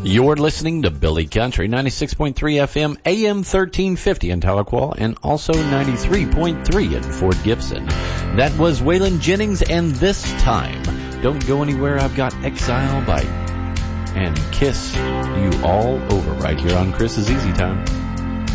You're listening to Billy Country, 96.3 FM, AM 1350 in Tahlequah, and also 93.3 in Fort Gibson. That was Waylon Jennings and This Time. Don't go anywhere, I've got Exile by and Kiss You All Over right here on Chris's Easy Time.